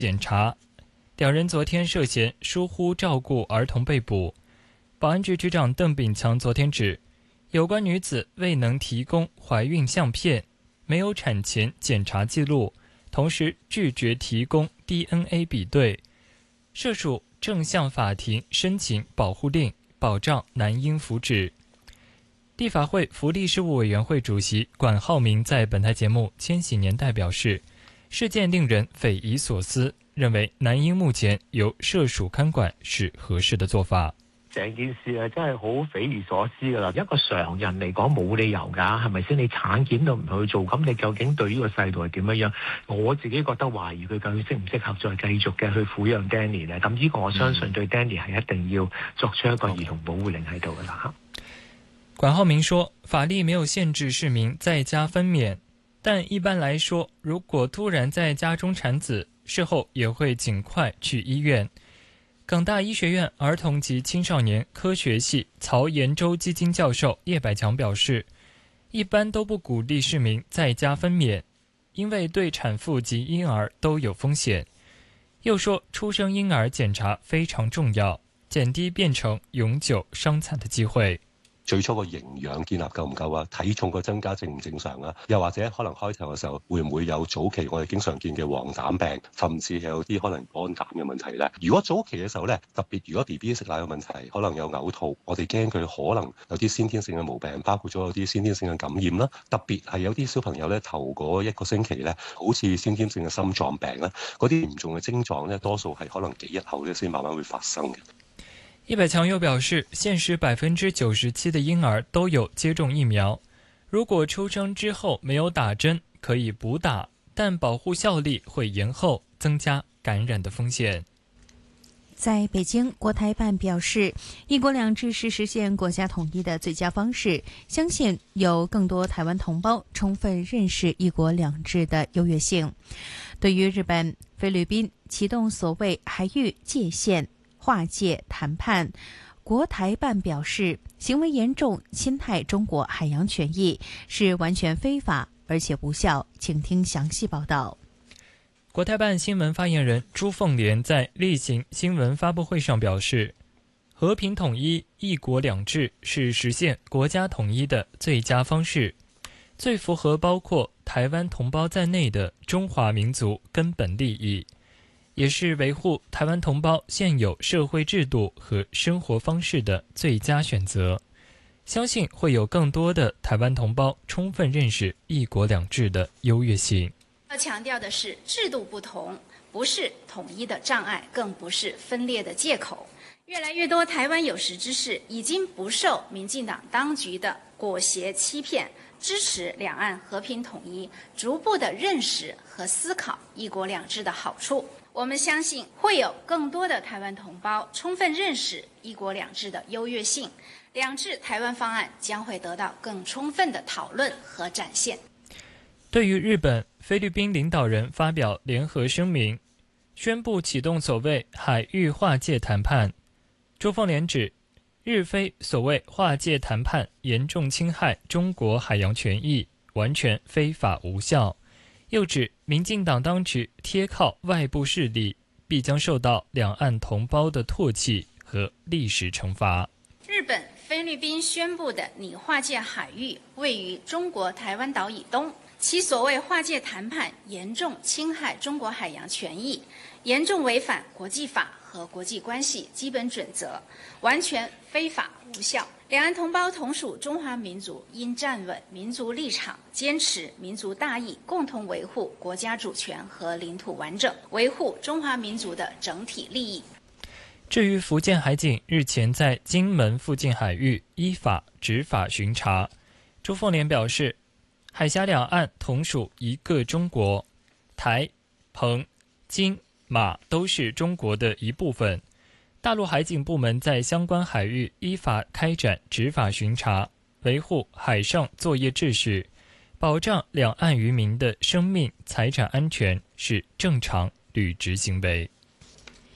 检查，两人昨天涉嫌疏忽照顾儿童被捕。保安局局长邓炳强昨天指，有关女子未能提供怀孕相片，没有产前检查记录，同时拒绝提供 DNA 比对，涉属正向法庭申请保护令，保障男婴福祉。立法会福利事务委员会主席管浩明在本台节目《千禧年代》表示，事件令人匪夷所思，认为男婴目前由社署看管是合適的做法。 成件事真係好匪夷所思㗎啦！一個常人嚟講冇理由㗎，係咪先？你產檢都唔去做，咁你究竟對呢個世道係點樣？我自己覺得懷疑佢究竟適唔適合再繼續嘅去撫養 Danny 咧。咁呢個我相信對 Danny 係一定要作出一個兒童保護令喺度㗎啦。 管浩明說，法律沒有限制市民在家分娩，但一般來說，如果突然在家中產子，事後也會盡快去醫院。港大醫學院兒童及青少年科學系曹延洲基金教授葉百強表示，一般都不鼓勵市民在家分娩，因為對產婦及嬰兒都有風險。又說，出生嬰兒檢查非常重要，減低變成永久傷殘的機會。 最初個營養建立夠唔夠啊？體重個增加正唔正常啊？又或者可能開頭嘅時候會唔會有早期我哋經常見嘅黃疸病，甚至係有啲可能肝膽嘅問題呢？如果早期嘅時候呢，特別如果 BB 食奶嘅問題，可能有嘔吐，我哋驚佢可能有啲先天性嘅毛病，包括咗有啲先天性嘅感染啦。特別係有啲小朋友呢，頭嗰1個星期呢，好似先天性嘅心臟病啦，嗰啲嚴重嘅症狀呢，多數係可能幾日後呢先慢慢會發生嘅。 葉百強又表示，現時97%的嬰兒都有接種疫苗，如果出生之後沒有打針，可以補打，但保護效力會延後，增加感染的風險。 在北京，國台辦表示，一國兩制是實現國家統一的最佳方式，相信有更多台灣同胞充分認識一國兩制的優越性。對於日本、菲律賓啟動所謂海域界限劃界談判，國台辦表示，行為嚴重侵害中國海洋權益，是完全非法而且無效。請聽詳細報道。 國台辦新聞發言人朱鳳蓮在例行新聞發佈會上表示，和平統一、一國兩制是實現國家統一的最佳方式，最符合包括台灣同胞在內的中華民族根本利益，也是維護台灣同胞現有社會制度和生活方式的最佳選擇。相信會有更多的台灣同胞充分認識一國兩制的優越性。 要強調的是，制度不同不是統一的障礙，更不是分裂的借口。越來越多台灣有識之士已經不受民進黨當局的裹挾欺騙，支持兩岸和平統一，逐步的認識和思考一國兩制的好處。我們相信會有更多的台灣同胞充分認識一國兩制的優越性，兩制台灣方案將會得到更充分的討論和展現。 對於日本、菲律賓領導人發表聯合聲明，宣布啟動所謂海域劃界談判，朱鳳蓮指日菲所謂劃界談判嚴重侵害中國海洋權益，完全非法無效。又指民進黨當局貼靠外部勢力，必將受到兩岸同胞的唾棄和歷史懲罰。 日本、菲律賓宣布的擬劃界海域位於中國台灣島以東，其所謂劃界談判嚴重侵害中國海洋權益，嚴重違反國際法和國際關係基本準則，完全非法無效。兩岸同胞同屬中華民族，應站穩民族立場，堅持民族大義，共同維護國家主權和領土完整，維護中華民族的整體利益。 至於福建海警日前在金門附近海域依法執法巡查，朱鳳蓮表示，海峽兩岸同屬一個中國，台、澎、金、馬都是中國的一部分。大陸海警部門在相關海域依法開展執法巡查，維護海上作業秩序，保障兩岸漁民的生命財產安全，是正常履職行為。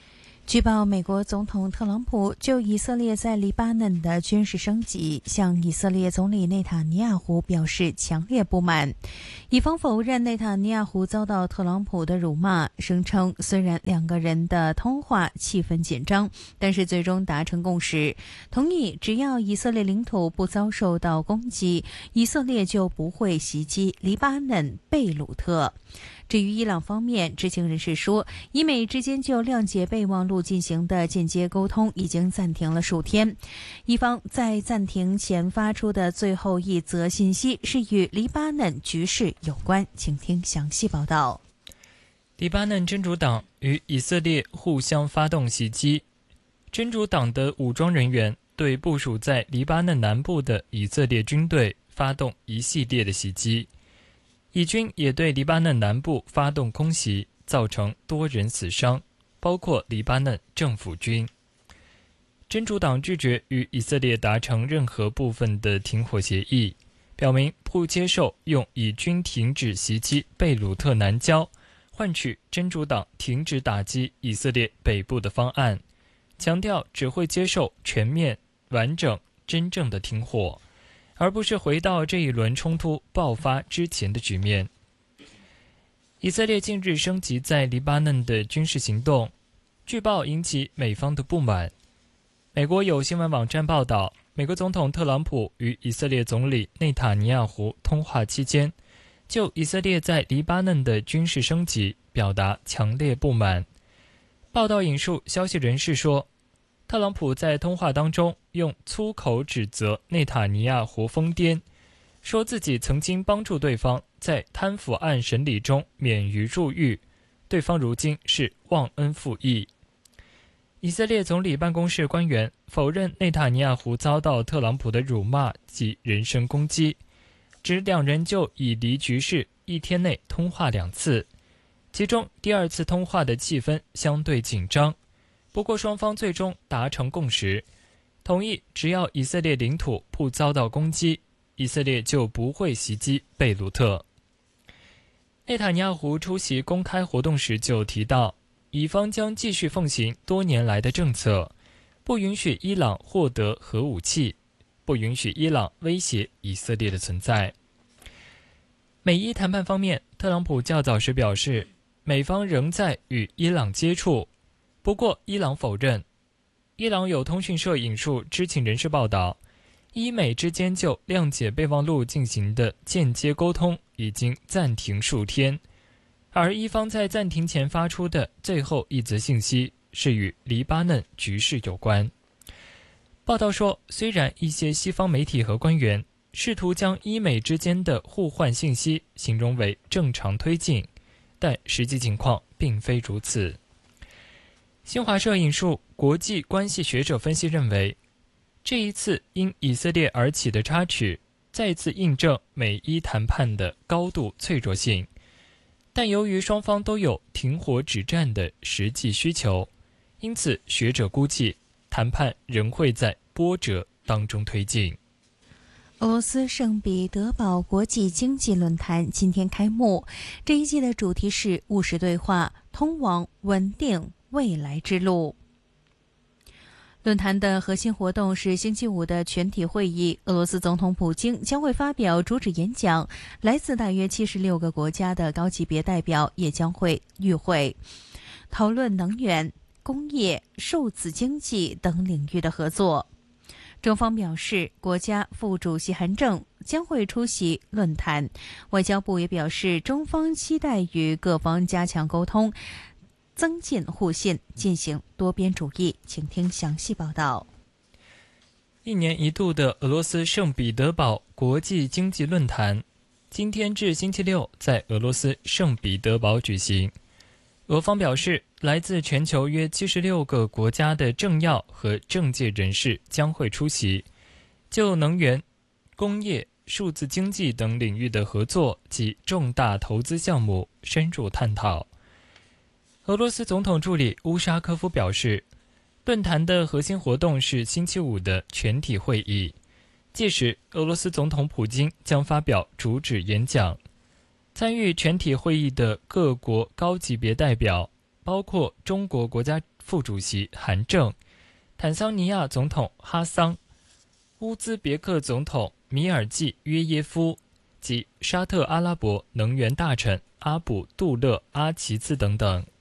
据报，美国总统特朗普就以色列在黎巴嫩的军事升级，向以色列总理内塔尼亚胡表示强烈不满。以方否认内塔尼亚胡遭到特朗普的辱骂，声称虽然两个人的通话气氛紧张，但是最终达成共识，同意只要以色列领土不遭受到攻击，以色列就不会袭击黎巴嫩贝鲁特。至于伊朗方面，知情人士说，以美之间就谅解备忘录进行的间接沟通已经暂停了数天。伊方在暂停前发出的最后一则信息是与黎巴嫩局势有关，请听详细报道。 黎巴嫩真主党与以色列互相发动袭击，真主党的武装人员对部署在黎巴嫩南部的以色列军队发动一系列的袭击。以军也对黎巴嫩南部发动空袭，造成多人死伤，包括黎巴嫩政府军。真主党拒绝与以色列达成任何部分的停火协议，表明不接受用以军停止袭击贝鲁特南郊，换取真主党停止打击以色列北部的方案，强调只会接受全面、完整、真正的停火，而不是回到这一轮冲突爆发之前的局面。以色列近日升级在黎巴嫩的军事行动，据报引起美方的不满。美国有新闻网站报道，美国总统特朗普与以色列总理内塔尼亚胡通话期间，就以色列在黎巴嫩的军事升级表达强烈不满。报道引述消息人士说，特朗普在通话当中用粗口指责内塔尼亚胡疯癫，说自己曾经帮助对方在贪腐案审理中免于入狱，对方如今是忘恩负义。以色列总理办公室官员否认内塔尼亚胡遭到特朗普的辱骂及人身攻击，指两人就以离局势一天内通话2次，其中第2次通话的气氛相对紧张。不过双方最终达成共识，同意只要以色列领土不遭到攻击，以色列就不会袭击贝鲁特。内塔尼亚胡出席公开活动时就提到，以方将继续奉行多年来的政策，不允许伊朗获得核武器，不允许伊朗威胁以色列的存在。美伊谈判方面，特朗普较早时表示，美方仍在与伊朗接触，不过伊朗否认。伊朗有通讯社引述知情人士报道，伊美之间就谅解备忘录进行的间接沟通已经暂停数天，而伊方在暂停前发出的最后一则信息是与黎巴嫩局势有关。报道说，虽然一些西方媒体和官员试图将伊美之间的互换信息形容为正常推进，但实际情况并非如此。新华社引述国际关系学者分析认为，这一次因以色列而起的插曲再次印证美伊谈判的高度脆弱性，但由于双方都有停火止战的实际需求，因此学者估计谈判仍会在波折当中推进。 俄罗斯圣彼得堡国际经济论坛今天开幕，这一季的主题是务实对话，通往稳定未来之路。论坛的核心活动是星期五的全体会议，俄罗斯总统普京将会发表主旨演讲，来自大约76个国家的高级别代表也将会与会，讨论能源、工业、数字经济等领域的合作。中方表示，国家副主席韩正将会出席论坛。外交部也表示，中方期待与各方加强沟通，增进互信，进行多边主义。请听详细报道。 一年一度的俄罗斯圣彼得堡国际经济论坛，今天至星期六在俄罗斯圣彼得堡举行。俄方表示，来自全球约76个国家的政要和政界人士将会出席，就能源、工业、数字经济等领域的合作及重大投资项目深入探讨。俄罗斯总统助理乌沙科夫表示，论坛的核心活动是星期五的全体会议，届时俄罗斯总统普京将发表主旨演讲。参与全体会议的各国高级别代表包括中国国家副主席韩正、坦桑尼亚总统哈桑、乌兹别克总统米尔济约耶夫及沙特阿拉伯能源大臣阿卜杜勒阿齐兹等等。